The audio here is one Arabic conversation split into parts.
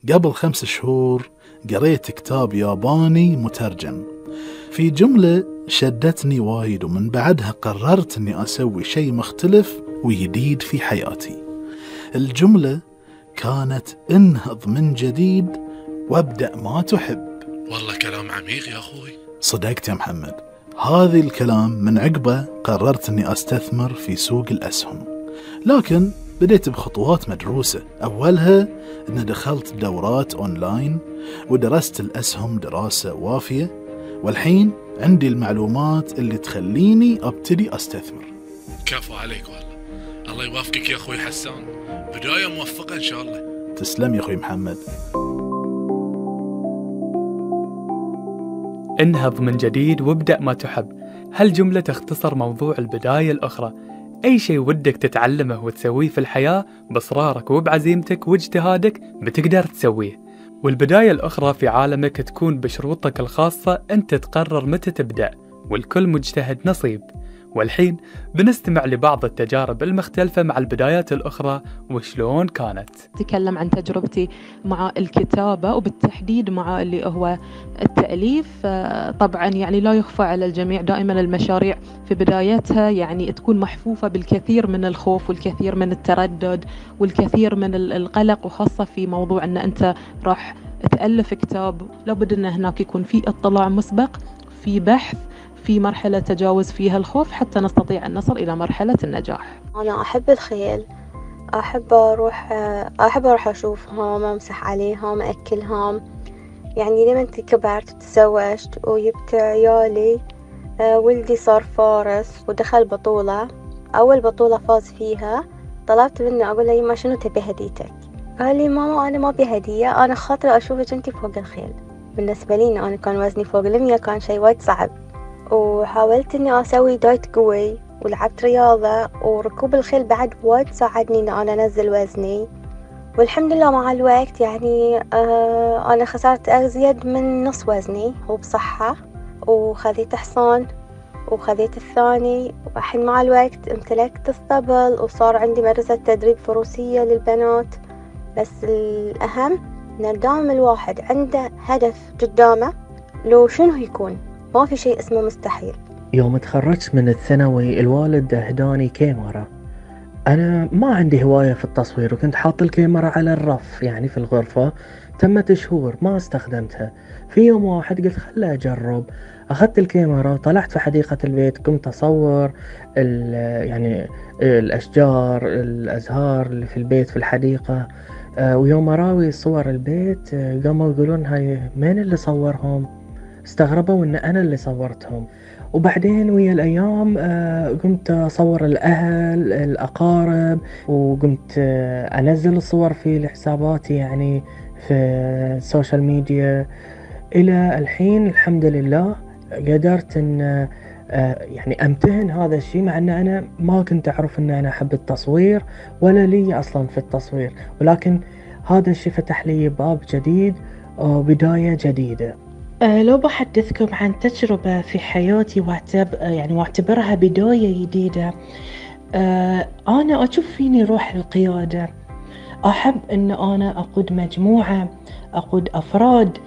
قبل 5 شهور قريت كتاب ياباني مترجم، في جملة شدتني وايد، ومن بعدها قررت أني أسوي شيء مختلف وجديد في حياتي. الجملة كانت: انهض من جديد وابدأ ما تحب. والله كلام عميق يا أخوي. صدقت يا محمد. هذا الكلام من عقبه قررت أني أستثمر في سوق الأسهم، لكن بديت بخطوات مدروسة. أولها أن دخلت دورات أونلاين ودرست الأسهم دراسة وافية، والحين عندي المعلومات اللي تخليني أبتدي أستثمر. كفو عليك والله. الله يوافقك يا أخوي حسان، بداية موفقة إن شاء الله. تسلم يا أخوي محمد. انهض من جديد وابدأ ما تحب. هالجملة تختصر موضوع البداية الأخرى. أي شيء ودك تتعلمه وتسويه في الحياة بإصرارك وبعزيمتك واجتهادك بتقدر تسويه، والبداية الأخرى في عالمك تكون بشروطك الخاصة. أنت تقرر متى تبدأ، والكل مجتهد نصيب. والحين بنستمع لبعض التجارب المختلفة مع البدايات الأخرى وشلون كانت. أتكلم عن تجربتي مع الكتابة، وبالتحديد مع اللي هو التأليف. طبعا يعني لا يخفى على الجميع دائما المشاريع في بدايتها يعني تكون محفوفة بالكثير من الخوف والكثير من التردد والكثير من القلق، وخاصة في موضوع أن أنت راح تألف كتاب. لابد أن هناك يكون في اطلاع مسبق، في بحث، في مرحلة تجاوز فيها الخوف حتى نستطيع أن نصل إلى مرحلة النجاح. أنا أحب الخيل، أحب أروح أشوفهم، أمسح عليهم، أكلهم. يعني لما كبرت وتزوجت وجبت عيالي، ولدي صار فارس ودخل بطولة. أول بطولة فاز فيها، طلبت منه أقول له: يما شنو تبي هديتك؟ قال لي: ماما أنا ما أبي هدية، أنا خاطر أشوفك أنتي فوق الخيل. بالنسبة لي أنا كان وزني فوق 100، كان شيء وايد صعب، وحاولت إني أسوي دايت قوي ولعبت رياضة، وركوب الخيل بعد وايد ساعدني إن أنا أنزل وزني. والحمد لله مع الوقت يعني أنا خسرت أزيد من نص وزني وبصحة، وخذيت حصان وخذيت الثاني، والحين مع الوقت امتلكت الطبل وصار عندي مدرسة تدريب فروسية للبنات. بس الأهم إن دائما الواحد عنده هدف قدامه، لو شنو يكون ما في شيء اسمه مستحيل. يوم تخرجت من الثانوي الوالد اهداني كاميرا. انا ما عندي هواية في التصوير، وكنت حاط الكاميرا على الرف يعني في الغرفة. تمت شهور ما استخدمتها. في يوم واحد قلت خلها اجرب، اخذت الكاميرا طلعت في حديقة البيت، قمت اصور يعني الاشجار الازهار اللي في البيت في الحديقة. ويوم اراوي صور البيت قاموا يقولون: هاي مين اللي صورهم؟ استغربوا ان انا اللي صورتهم. وبعدين ويا الايام قمت اصور الاهل الاقارب، وقمت انزل الصور في حساباتي يعني في السوشيال ميديا. الى الحين الحمد لله قدرت ان يعني امتهن هذا الشيء، مع ان انا ما كنت اعرف ان انا احب التصوير ولا لي اصلا في التصوير، ولكن هذا الشيء فتح لي باب جديد وبداية جديدة. لو بحدثكم عن تجربة في حياتي واعتبرها بداية جديدة، أنا أشوف فيني روح القيادة. أحب أن أنا أقود مجموعة، أقود أفراد،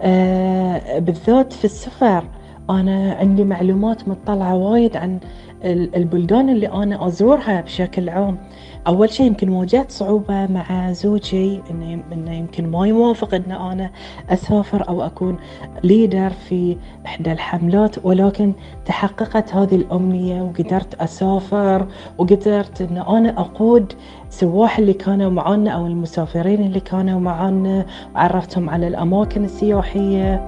بالذات في السفر. أنا عندي معلومات مطلعة وايد عن البلدان اللي أنا أزورها بشكل عام. أول شيء يمكن واجهت صعوبة مع زوجي إنه يمكن ما يوافق إن أنا أسافر أو أكون ليدر في إحدى الحملات، ولكن تحققت هذه الأمنية وقدرت أسافر، وقدرت إن أنا أقود السواح اللي كانوا معنا أو المسافرين اللي كانوا معنا، وعرفتهم على الأماكن السياحية.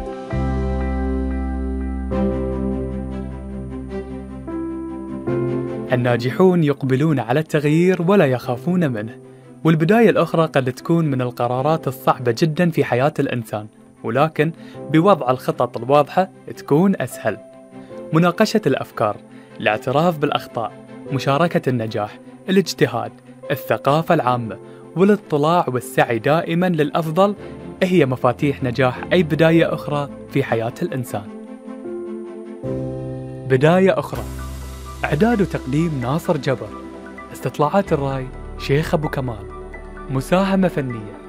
الناجحون يقبلون على التغيير ولا يخافون منه، والبداية الأخرى قد تكون من القرارات الصعبة جدا في حياة الإنسان، ولكن بوضع الخطط الواضحة تكون أسهل. مناقشة الأفكار، الاعتراف بالأخطاء، مشاركة النجاح، الاجتهاد، الثقافة العامة، والاطلاع والسعي دائما للأفضل هي مفاتيح نجاح أي بداية أخرى في حياة الإنسان. بداية أخرى، إعداد وتقديم ناصر جبر، استطلاعات الرأي شيخ أبو كمال، مساهمة فنية